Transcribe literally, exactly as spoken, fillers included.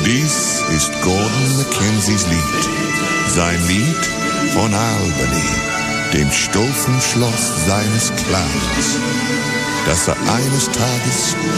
Dies ist Gordon Mackenzies Lied. Sein Lied von Albany, dem Stufenschloss seines Clans, das er eines Tages